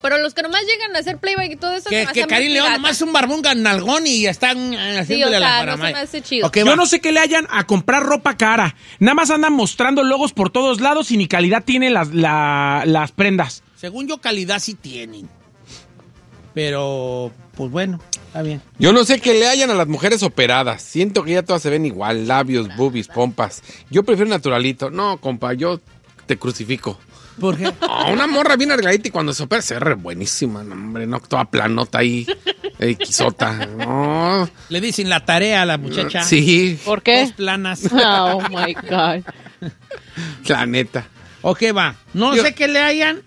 Pero los que nomás llegan a hacer playback y todo eso... Que Karim León nomás es un barbón nalgón y están haciéndole la paramaya. No se me hace chido. Okay, yo no sé qué le hayan a comprar ropa cara. Nada más andan mostrando logos por todos lados y ni calidad tienen las prendas. Según yo, calidad sí tienen. Pero, pues bueno, está bien. Yo no sé qué le hayan a las mujeres operadas. Siento que ya todas se ven igual. Labios, boobies, pompas. Yo prefiero naturalito. No, compa, yo te crucifico. ¿Por qué? Una morra bien arregladita y cuando se opera se ve buenísima, no, hombre, no, toda planota ahí, quisota. No. Le dicen la tarea a la muchacha. Sí. ¿Por qué? Dos planas. Oh, my God. La neta. Ok, va. No sé qué le hayan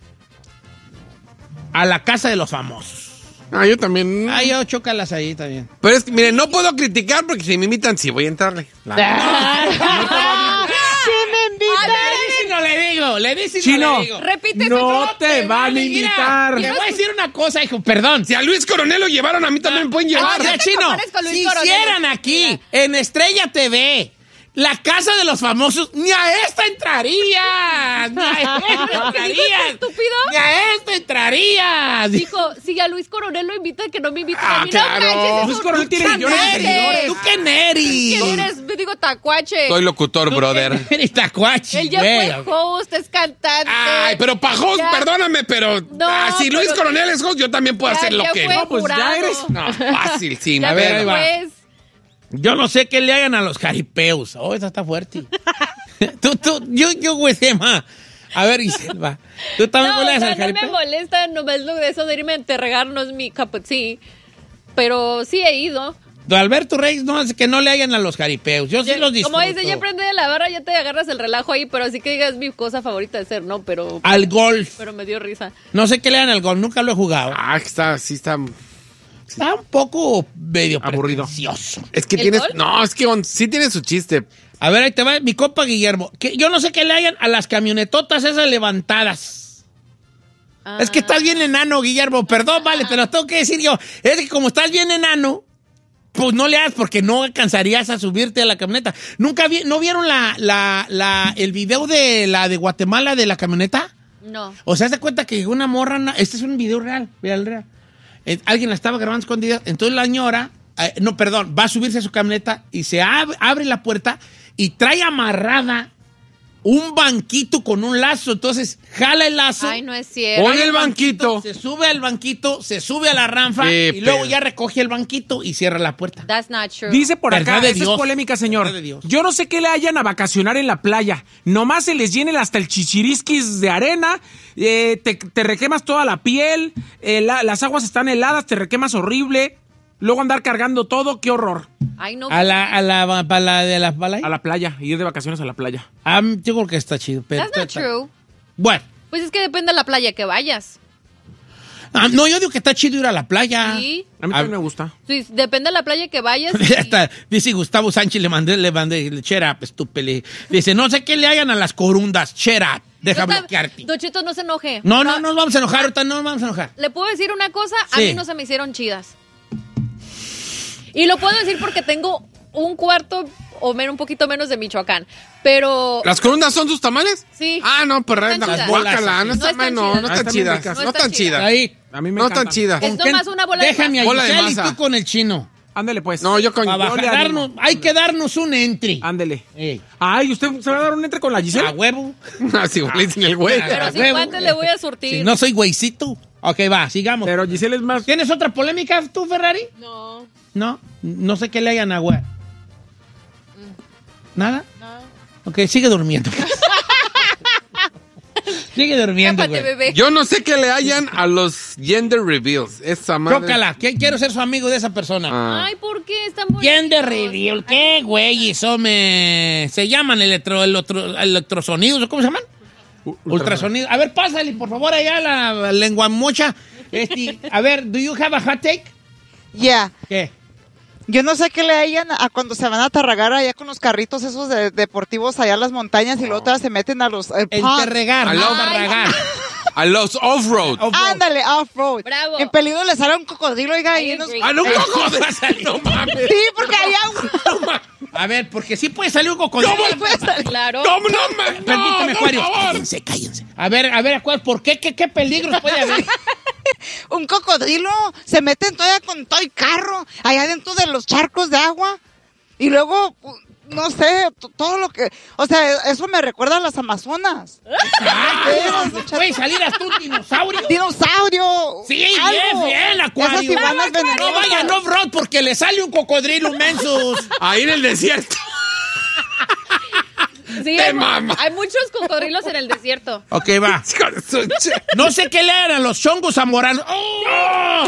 a la casa de los famosos. Ah, yo también. Ah, yo chócalas ahí también. Pero es que, miren, no puedo criticar porque si me imitan, sí voy a entrarle. Le dice Chino, no le digo. Repite no te van a invitar. Le voy a decir una cosa, hijo, perdón. Si a Luis Coronel lo llevaron, a mí también me pueden llevar. Oye, Chino, si hicieran aquí, en Estrella TV, la casa de los famosos, ni a esta entrarías. Ni a esta entrarías. ¿Estúpido? Ni a esta entrarías. Dijo, si a Luis Coronel lo invita, que no me invita a mí. Claro. No manches, Luis Coronel tiene millones de seguidores. ¿Tú qué neris? ¿Quién eres? Me digo tacuache. Soy locutor, brother. Eres tacuachi, Él ya fue host, es cantante. Ay, pero pa' host, Ya. perdóname, pero No, si Luis pero- Coronel es host, yo también puedo hacer lo ya que... fue No, pues ya jurado. eres- no, fácil, sí. Ya A ver, ahí va. después. Yo no sé qué le hagan a los jaripeos. Oh, esa está fuerte. yo, güey, ma. A ver, Iselva. ¿Tú también No, le o hagas sea, al no me jaripeo? molesta nomás lo de eso de irme a enterregar, no es mi cup of tea. Pero sí he ido. Don Alberto Reyes no hace que no le hagan a los jaripeos. Yo sí los disfruto. Como dice, ya aprende de la barra, ya te agarras el relajo ahí, pero así que digas mi cosa favorita de ser, ¿no? Pero Al golf. me dio risa. No sé qué le hagan al golf. Nunca lo he jugado. Sí está... Está un poco medio Aburrido. pretencioso. Es que ¿El tienes... gol? No, es que sí tiene su chiste. A ver, ahí te va mi compa Guillermo. Que yo no sé qué le hagan a las camionetotas esas levantadas. Es que estás bien enano, Guillermo. Perdón, vale, te lo tengo que decir yo. Es que como estás bien enano, pues no le hagas porque no alcanzarías a subirte a la camioneta. ¿No vieron el video de la de Guatemala de la camioneta? No. O sea, se cuenta que una morra... Este es un video real, real. Alguien la estaba grabando escondida. Entonces la señora... va a subirse a su camioneta y se abre la puerta y trae amarrada un banquito con un lazo. Entonces jala el lazo. Ay, no es cierto. Pon el banquito. Se sube al banquito, se sube a la ranfa Qué y luego pedo. ya recoge el banquito y cierra la puerta. That's not true. Dice por Verdad acá, de esa es Dios. polémica, señor. Verdad de Dios. Yo no sé qué le hayan a vacacionar en la playa. Nomás se les llenen hasta el chichirisquis de arena, te requemas toda la piel, las aguas están heladas, te requemas horrible. Luego andar cargando todo, qué horror. Ay, no. A la de la balay. A la playa, ir de vacaciones a la playa. Yo creo que está chido. Pero That's not true. Bueno. Pues es que depende de la playa que vayas. No, yo digo que está chido ir a la playa. Sí. A mí también me gusta. Sí, depende de la playa que vayas. Hasta, dice Gustavo Sánchez, le mandé, shut up, estúpele. Dice, no sé qué le hagan a las corundas, shut up, deja bloquearte. Don Cheto, no se enoje. No nos vamos a enojar, ahorita no nos vamos a enojar. ¿Le puedo decir una cosa? A Sí. mí no se me hicieron chidas. Y lo puedo decir porque tengo un cuarto o un poquito menos de Michoacán. Pero... ¿Las corundas son sus tamales? Sí. Ah, no, pero Están chidas. guácala, no están chidas. no están están chidas. ricas. No están chidas. Ahí. A mí me No encantan. tan chidas. Es nomás una bola de Déjame a masa. Bola de Giselle y masa. tú con el chino. Ándele pues. No, yo con... Para yo le darnos, animo. hay que darnos un entry. Ándele. Ey. Ay, ¿usted se va a dar un entre con la Gisela? A huevo. Así, le dicen el güey. Pero A sin huevo. guantes le voy a surtir. Si no soy güeycito. Ok, va, sigamos. Pero Gisela es más... ¿Tienes otra polémica tú, Ferrari? No. No sé qué le hayan a güey. ¿Nada? No. Ok, sigue durmiendo. Sigue durmiendo, Tápate, güey. bebé. Yo no sé qué le hayan a los gender reveals. Esa madre... Chócala, quiero ser su amigo de esa persona. Ah. Ay, ¿por qué están bonitos? Gender reveal, ¿qué, güey? Eso se llaman electrosonidos, ¿cómo se llaman? Ultrasonidos. A ver, pásale, por favor, allá la lengua mocha. A ver, ¿do you have a hot take? Yeah. ¿Qué? Yo no sé qué le hayan a cuando se van a tarragar allá con los carritos esos deportivos allá a las montañas y luego todavía se meten a los... Enterregar, Aló. no tarragar. A los off-road. Ándale, off-road. Bravo. En peligro le sale un cocodrilo, oiga, I y unos... agree. ¡Ah, no, Ey, cojo! va a salir. ¡No mames! Sí, porque allá... A ver, porque sí puede salir un cocodrilo. ¿Cómo puede salir? Claro. ¡No, no, me... Permíteme, no, Acuario. por favor! Cállense. A ver, ¿por qué? ¿Qué peligros puede haber? un cocodrilo se mete todavía con todo el carro allá dentro de los charcos de agua y luego, no sé, todo lo que... O sea, eso me recuerda a las Amazonas. Puede salir hasta un dinosaurio. ¡Dinosaurio! Sí, algo. bien, Acuario. Esas iguanas No venenosas. vayan off-road porque le sale un cocodrilo mensos. Ahí en el desierto. Sí, Te mama. hay muchos cocodrilos en el desierto. Ok, va. No sé qué le hagan a los chongos zamoranos. ¡Oh!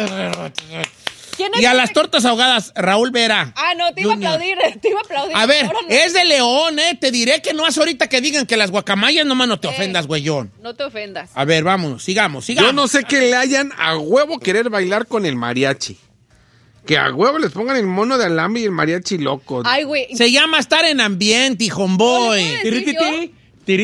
¿Quién Y a es? las tortas ahogadas, Raúl Vera. Ah, no, te iba a Junior. aplaudir, te iba a aplaudir. A ver, Ahora no. es de León, ¿eh? Te diré que no es ahorita que digan que las guacamayas, nomás no te ofendas, güeyón. No te ofendas. A ver, vámonos, sigamos. Yo no sé que le hayan a huevo querer bailar con el mariachi. Que a huevo les pongan el mono de alambre y el mariachi loco. Ay, güey. Se llama estar en ambiente, homeboy. No le puedes decir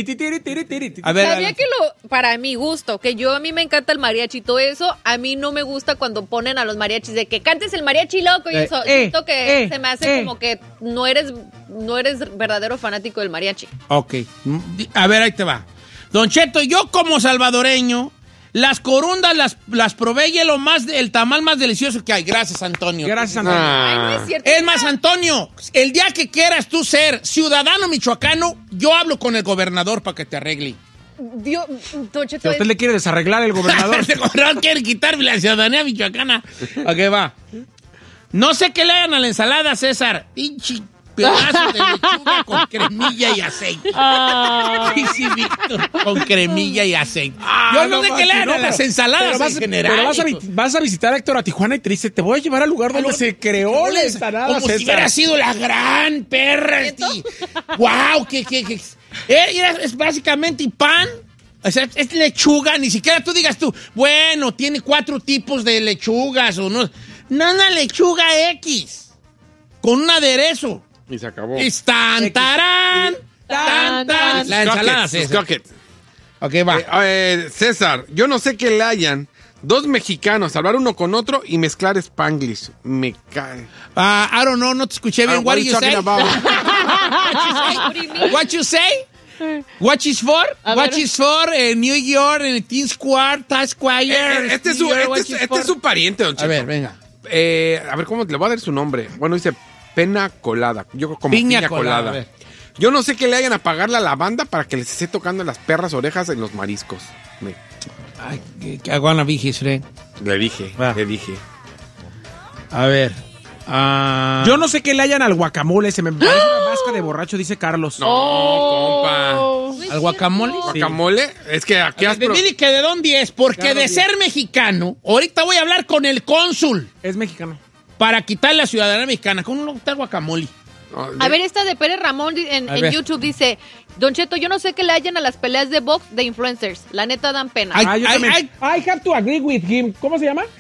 A ver, Sabía que para mi gusto, que a mí me encanta el mariachi y todo eso, a mí no me gusta cuando ponen a los mariachis de que cantes el mariachi loco y eso. Siento que se me hace como que no eres verdadero fanático del mariachi. Ok, a ver, ahí te va. Don Cheto, yo como salvadoreño, las corundas las probé y el tamal más delicioso que hay. Gracias, Antonio. Gracias, Antonio. Ay, no es cierto. Es más, Antonio, el día que quieras tú ser ciudadano michoacano, yo hablo con el gobernador para que te arregle. Dios, Don Cheto, Si a usted le quiere desarreglar el gobernador. El gobernador quiere quitarme la ciudadanía michoacana. Ok, va. No sé qué le hagan a la ensalada, César. Pinche pedazo de lechuga con cremilla y aceite. Sí, Víctor, con cremilla y aceite. Yo no sé qué le hagan a las ensaladas en general. Pero vas a visitar a Héctor a Tijuana y te dice, te voy a llevar al lugar donde se creó la ensalada, como si hubiera César. sido la gran perra. ¡Wow! Es básicamente pan. O sea, es lechuga. Ni siquiera tú digas bueno, tiene 4 tipos de lechugas o no. No, una lechuga X. Con un aderezo. Y se acabó. Tan, tarán. Tan, tan. La ensalada, Sus César. coquets. Ok, va. César, yo no sé que le hayan 2 mexicanos hablar uno con otro y mezclar Spanglish. Me cae. I don't know, no te escuché bien. What What are do you you say? talking about? What you say? What is for? What is for New York, en Teen Square, Times Square. Este es su pariente, don Cheto. A ver, venga. A ver, ¿cómo le voy a dar su nombre? Bueno, dice pena colada. Yo como Piña piña colada, colada. a ver. Yo no sé que le hayan a pagar la lavanda para que les esté tocando las perras orejas en los mariscos. Ay, I wanna be his friend. Le dije. A ver. Yo no sé qué le hayan al guacamole, se me parece una vasca de borracho, dice Carlos. No, compa. ¿Al guacamole? ¿Guacamole? Es que aquí has... Dile que de dónde es, porque Claro, de bien. ser mexicano, ahorita voy a hablar con el cónsul Es mexicano. para quitar la ciudadanía mexicana. ¿Cómo no le gusta el guacamole? A ver, esta de Pérez Ramón en ver. YouTube dice, Don Cheto, yo no sé qué le hayan a las peleas de box de influencers. La neta dan pena. Ay, Yo también. I have to agree with him. ¿Cómo se llama?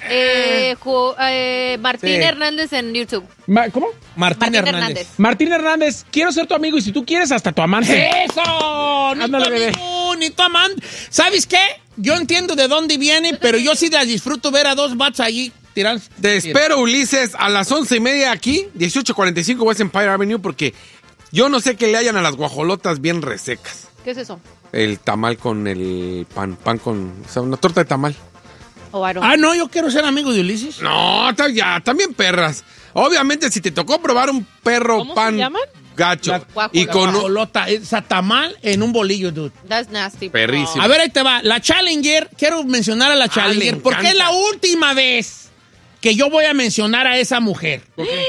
Martín Sí. Hernández en YouTube. ¿Cómo? Martín Hernández. Martín Hernández, quiero ser tu amigo y si tú quieres, hasta tu amante. ¡Eso! Ni tu Ándale, bebé. amigo, ni tu amante. ¿Sabes qué? Yo entiendo de dónde viene, pero yo sí las disfruto ver a 2 vatos allí tirando. Te espero, Ulises, a las 11:30 aquí, 18:45 West Empire Avenue, porque yo no sé que le hayan a las guajolotas bien resecas. ¿Qué es eso? El tamal con el pan con... O sea, una torta de tamal. O Aaron. Ah, no, yo quiero ser amigo de Ulises. No, ya, también perras. Obviamente, si te tocó probar un perro ¿Cómo pan se llaman? gacho Guajolota. y con un... Guajolota, esa tamal en un bolillo, dude. That's nasty. Perrísimo. A ver, ahí te va. La Challenger, quiero mencionar a la Challenger le porque es encanta. la última vez que yo voy a mencionar a esa mujer.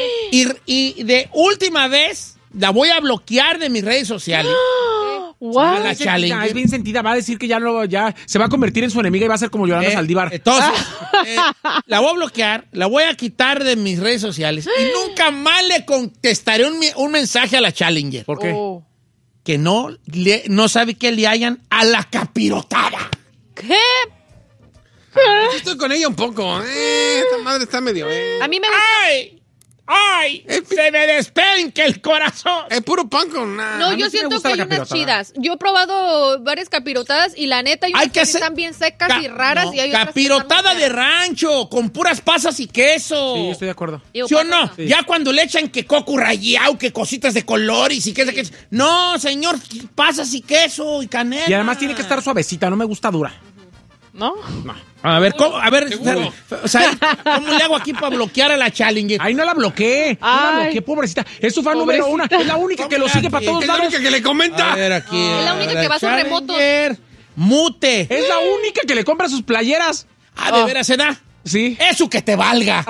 Y de última vez la voy a bloquear de mis redes sociales. Wow. La Challenger. Es bien sentida, va a decir que ya se va a convertir en su enemiga y va a ser como Yolanda Saldívar. Entonces, la voy a bloquear, la voy a quitar de mis redes sociales y nunca más le contestaré un mensaje a la Challenger. ¿Por qué? Oh. Que no sabe qué le hayan a la capirotada. ¿Qué? Yo estoy con ella un poco. Esta madre está medio... A mí me gusta. ¡Ay! ¡Ay! Se me despenca el corazón. Es puro pan con... No, a mí yo sí me siento gusta que la hay unas capirotada. chidas. Yo he probado varias capirotadas y la neta hay unas que están bien secas y raras no, y hay otras que capirotada están muy de feas. rancho, con puras pasas y queso. Sí, estoy de acuerdo. Digo, ¿Sí o pasas no? Ya cuando le echan que coco rayado, que cositas de colores y que queso. No, señor, pasas y queso y canela. Y además tiene que estar suavecita, no me gusta dura. ¿No? A ver, ¿cómo? A ver, o sea, ¿cómo le hago aquí para bloquear a la Challenger? Ahí no la bloqueé. No la bloqueé, pobrecita. Es su fan número 1. Es la única que lo sigue para todos lados. Es la única que le comenta. A ver, aquí. Es la única que va a sus remotos. Mute. Es la única que le compra sus playeras. ¿De veras se da? Sí. Eso que te valga.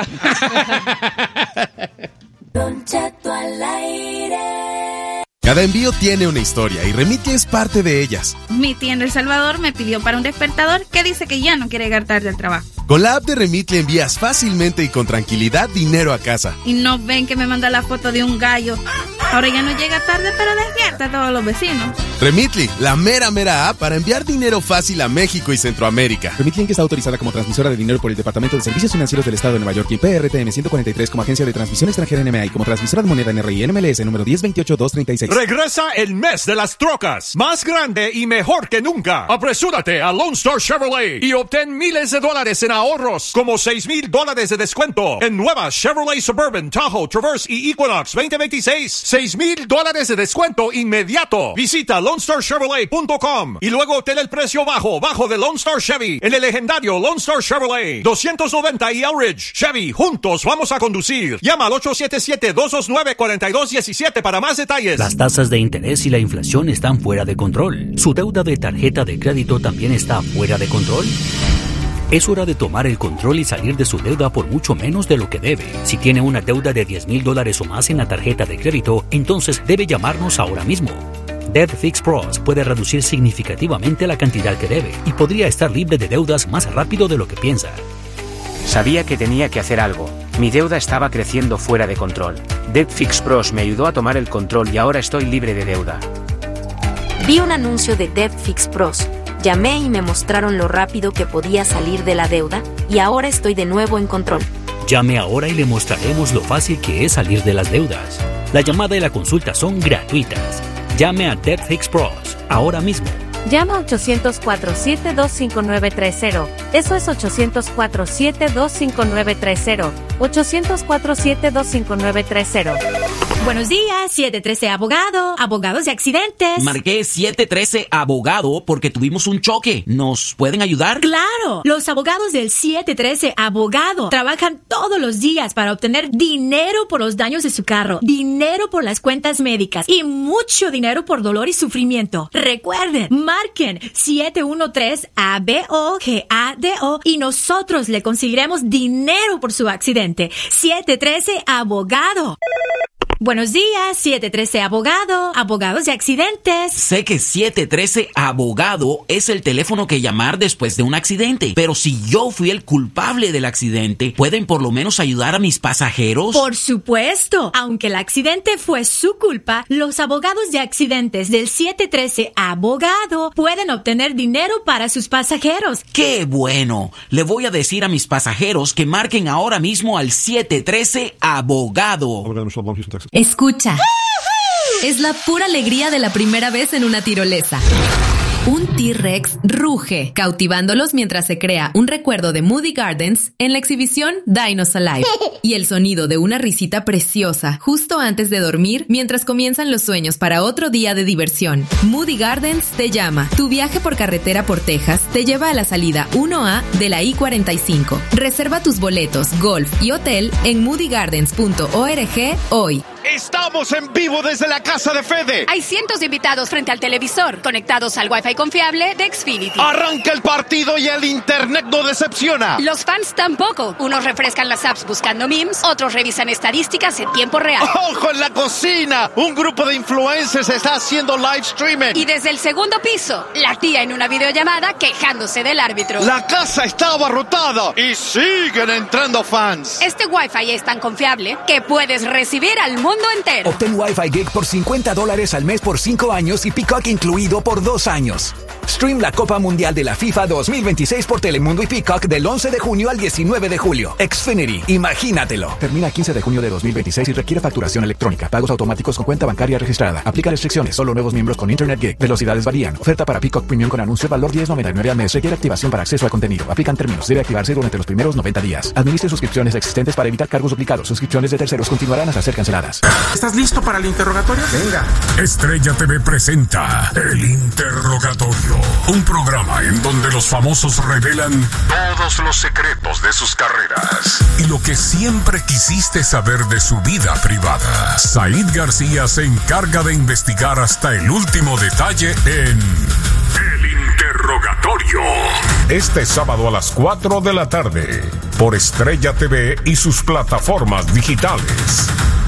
Don Cheto al aire. Cada envío tiene una historia y Remitly es parte de ellas. Mi tía en El Salvador me pidió para un despertador que dice que ya no quiere llegar tarde al trabajo. Con la app de Remitly envías fácilmente y con tranquilidad dinero a casa. Y no ven que me manda la foto de un gallo. Ahora ya no llega tarde, pero despierta a todos los vecinos. Remitly, la mera app para enviar dinero fácil a México y Centroamérica. Remitly Inc. está autorizada como transmisora de dinero por el Departamento de Servicios Financieros del Estado de Nueva York y PRTM 143 como agencia de transmisión extranjera NMA y como transmisora de moneda NRI NMLS número 1028-236. Regresa el mes de las trocas, más grande y mejor que nunca. Apresúrate a Lone Star Chevrolet y obtén miles de dólares en ahorros, como $6,000 de descuento en nuevas Chevrolet Suburban, Tahoe, Traverse y Equinox 2026. $6,000 de descuento inmediato. Visita LoneStarChevrolet.com y luego obtén el precio bajo de Lone Star Chevy en el legendario Lone Star Chevrolet 290 y Elridge. Chevy, juntos vamos a conducir. Llama al 877-229-4217 para más detalles. Las tasas de interés y la inflación están fuera de control. ¿Su deuda de tarjeta de crédito también está fuera de control? Es hora de tomar el control y salir de su deuda por mucho menos de lo que debe. Si tiene una deuda de $10,000 o más en la tarjeta de crédito, entonces debe llamarnos ahora mismo. Debt Fix Pros puede reducir significativamente la cantidad que debe y podría estar libre de deudas más rápido de lo que piensa. Sabía que tenía que hacer algo. Mi deuda estaba creciendo fuera de control. Debt Fix Pros me ayudó a tomar el control y ahora estoy libre de deuda. Vi un anuncio de Debt Fix Pros. Llamé y me mostraron lo rápido que podía salir de la deuda y ahora estoy de nuevo en control. Llame ahora y le mostraremos lo fácil que es salir de las deudas. La llamada y la consulta son gratuitas. Llame a Debt Fix Pros ahora mismo. Llama a 800-472-5930. Eso es 800-472-5930. 800-472-5930. Buenos días, 713 Abogado, abogados de accidentes. Marqué 713 Abogado porque tuvimos un choque. ¿Nos pueden ayudar? ¡Claro! Los abogados del 713 Abogado trabajan todos los días para obtener dinero por los daños de su carro, dinero por las cuentas médicas y mucho dinero por dolor y sufrimiento. Recuerden, marquen 713-ABOGADO y nosotros le conseguiremos dinero por su accidente. 713 Abogado. Buenos días, 713 Abogado, abogados de accidentes. Sé que 713 Abogado es el teléfono que llamar después de un accidente, pero si yo fui el culpable del accidente, ¿pueden por lo menos ayudar a mis pasajeros? Por supuesto. Aunque el accidente fue su culpa, los abogados de accidentes del 713 Abogado pueden obtener dinero para sus pasajeros. ¡Qué bueno! Le voy a decir a mis pasajeros que marquen ahora mismo al 713 Abogado. Escucha. Es la pura alegría de la primera vez en una tirolesa. Un T-Rex ruge, cautivándolos mientras se crea un recuerdo de Moody Gardens en la exhibición Dinos Alive. Y el sonido de una risita preciosa justo antes de dormir mientras comienzan los sueños para otro día de diversión. Moody Gardens te llama. Tu viaje por carretera por Texas te lleva a la salida 1A de la I-45. Reserva tus boletos, golf y hotel en moodygardens.org hoy. Estamos en vivo desde la casa de Fede. Hay cientos de invitados frente al televisor, conectados al Wi-Fi confiable de Xfinity. Arranca el partido y el internet no decepciona. Los fans tampoco. Unos refrescan las apps buscando memes, otros revisan estadísticas en tiempo real. ¡Ojo en la cocina! Un grupo de influencers está haciendo live streaming. Y desde el segundo piso, la tía en una videollamada quejándose del árbitro. La casa está abarrotada y siguen entrando fans. Este Wi-Fi es tan confiable que puedes recibir al mundo entero. Obtén Wi-Fi Gig por $50 al mes por 5 años y Peacock incluido por 2 años. Stream la Copa Mundial de la FIFA 2026 por Telemundo y Peacock del 11 de junio al 19 de julio. Xfinity, imagínatelo. Termina el 15 de junio de 2026 y requiere facturación electrónica. Pagos automáticos con cuenta bancaria registrada. Aplica restricciones. Solo nuevos miembros con Internet Gig. Velocidades varían. Oferta para Peacock Premium con anuncio. Valor $10.99 al mes. Requiere activación para acceso al contenido. Aplican términos. Debe activarse durante los primeros 90 días. Administre suscripciones existentes para evitar cargos duplicados. Suscripciones de terceros continuarán hasta ser canceladas. ¿Estás listo para el interrogatorio? Venga. Estrella TV presenta El Interrogatorio, un programa en donde los famosos revelan todos los secretos de sus carreras y lo que siempre quisiste saber de su vida privada. Said García se encarga de investigar hasta el último detalle en El Interrogatorio. Este sábado a las 4 de la tarde por Estrella TV y sus plataformas digitales.